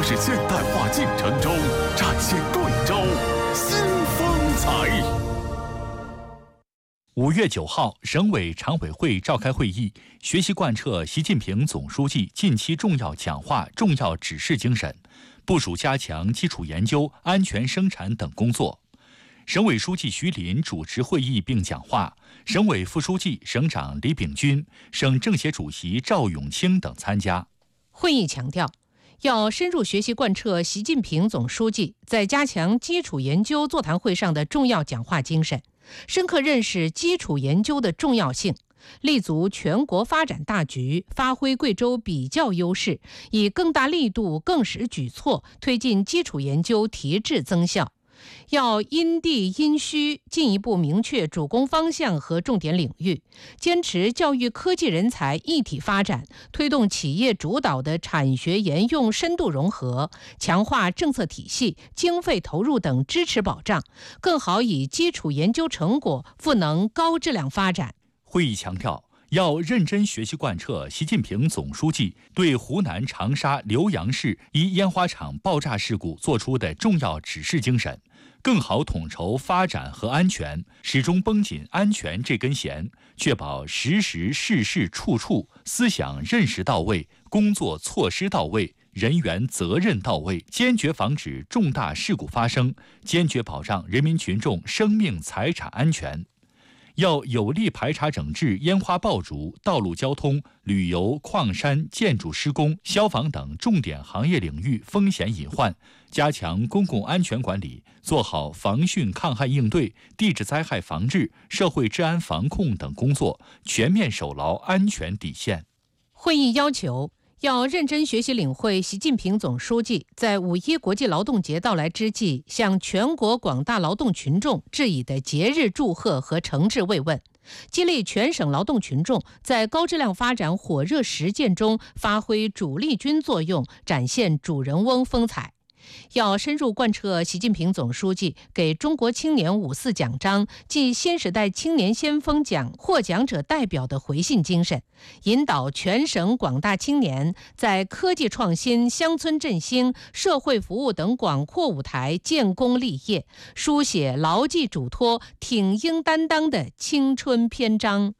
是现代化进程中展现贵州新风采。 5月9号，省委常委会召开会议，学习贯彻习近平总书记近期重要讲话、重要指示精神，部署加强基础研究、安全生产等工作。省委书记徐林主持会议并讲话，省委副书记、省长李炳军、省政协主席赵永清等参加。 会议强调，要深入学习贯彻习近平总书记在加强基础研究座谈会上的重要讲话精神，深刻认识基础研究的重要性，立足全国发展大局，发挥贵州比较优势，以更大力度、更实举措推进基础研究提质增效。要因地因需进一步明确主攻方向和重点领域，坚持教育科技人才一体发展，推动企业主导的产学研用深度融合，强化政策体系、经费投入等支持保障，更好以基础研究成果赋能高质量发展。 会议强调，要认真学习贯彻习近平总书记对湖南长沙浏阳市一烟花厂爆炸事故作出的重要指示精神，更好统筹发展和安全，始终绷紧安全这根弦，确保时时事事处处思想认识到位，工作措施到位，人员责任到位，坚决防止重大事故发生，坚决保障人民群众生命财产安全。要有力排查整治烟花爆竹、道路交通、旅游、矿山、建筑施工、消防等重点行业领域风险隐患，加强公共安全管理，做好防汛抗旱应对、地质灾害防治、社会治安防控等工作，全面守牢安全底线。 会议要求，要认真学习领会习近平总书记在5·1国际劳动节到来之际向全国广大劳动群众致以的节日祝贺和诚挚慰问，激励全省劳动群众在高质量发展火热实践中发挥主力军作用，展现主人翁风采。要深入贯彻习近平总书记给中国青年5·4奖章暨新时代青年先锋奖获奖者代表的回信精神，引导全省广大青年在科技创新、乡村振兴、社会服务等广阔舞台建功立业，书写牢记嘱托、挺膺担当的青春篇章。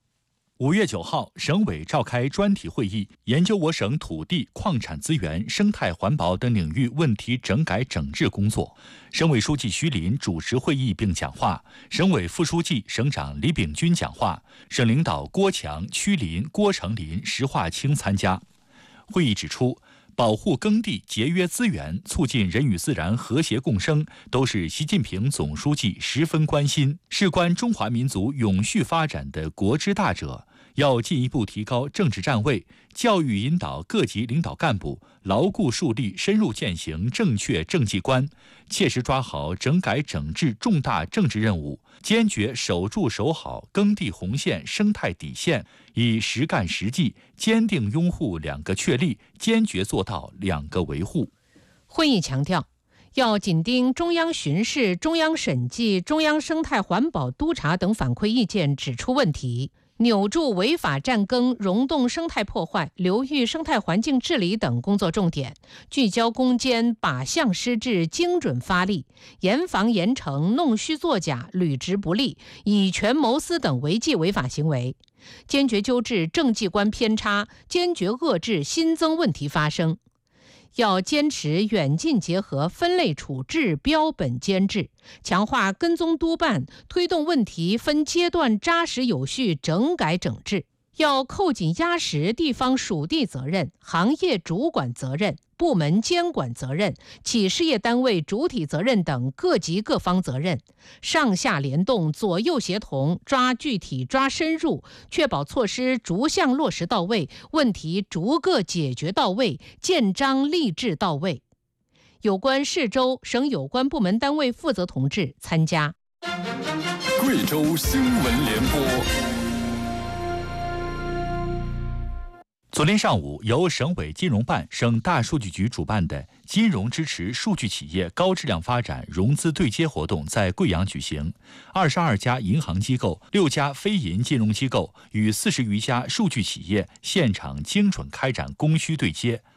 5月9号，省委召开专题会议，研究我省土地、矿产资源、生态环保等领域问题整改整治工作。省委书记徐林主持会议并讲话，省委副书记、省长李炳军讲话，省领导郭强、曲林、郭成林、石化清参加。会议指出，保护耕地、节约资源、促进人与自然和谐共生，都是习近平总书记十分关心、事关中华民族永续发展的国之大者。要进一步提高政治站位，教育引导各级领导干部牢固树立深入践行正确政绩观，切实抓好整改整治重大政治任务，坚决守住守好耕地红线、生态底线，以实干实际，坚定拥护2个确立，坚决做到2个维护。 会议强调，要紧盯中央巡视、中央审计、中央生态环保督察等反馈意见，指出问题，扭住违法占耕、溶洞生态破坏、流域生态环境治理等工作重点，聚焦攻坚，靶向施治，精准发力，严防严惩弄虚作假、履职不力、以权谋私等违纪违法行为，坚决纠治政绩观偏差，坚决遏制新增问题发生。要坚持远近结合、分类处置、标本兼治，强化跟踪督办，推动问题分阶段扎实有序整改整治。要扣紧压实地方属地责任、行业主管责任、部门监管责任、企事业单位主体责任等各级各方责任，上下联动、左右协同，抓具体、抓深入，确保措施逐项落实到位，问题逐个解决到位，建章立制到位。有关市州、省有关部门单位负责同志参加。 贵州新闻联播。 昨天上午，由省委金融办、省大数据局主办的金融支持数据企业高质量发展融资对接活动在贵阳举行。22家银行机构、6家非银金融机构与40余家数据企业现场精准开展供需对接。